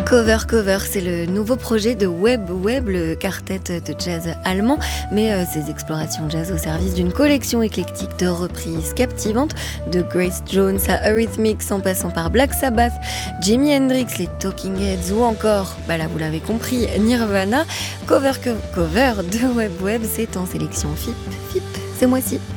Cover Cover, c'est le nouveau projet de Web Web, le quartet de jazz allemand, mais ses explorations jazz au service d'une collection éclectique de reprises captivantes, de Grace Jones à Eurythmics en passant par Black Sabbath, Jimi Hendrix, les Talking Heads ou encore, là vous l'avez compris, Nirvana. Cover Cover de Web Web, c'est en sélection FIP, ce mois-ci.